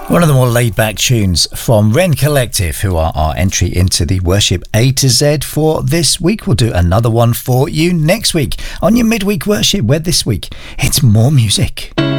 One of the more laid-back tunes from Wren Collective, who are our entry into the Worship A to Z for this week. We'll do another one for you next week on your midweek worship, where this week it's more music.